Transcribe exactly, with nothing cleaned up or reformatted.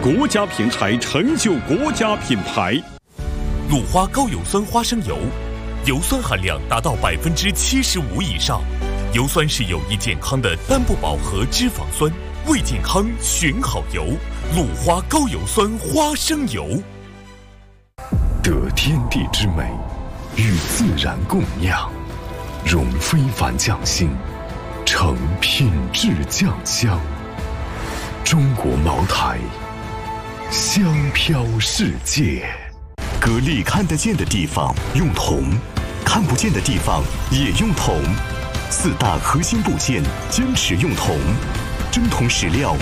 国家品牌成就国家品牌。 鲁花高油酸花生油，油酸含量达到百分之七十五以上。油酸是有益健康的单不饱和脂肪酸，为健康选好油。鲁花高油酸花生油。 得天地之美，与自然共酿，融非凡匠心，成品质酱香。中国茅台，香飘世界。 格力看得见的地方用铜，看不见的地方也用铜。四大核心部件坚持用铜，真铜实料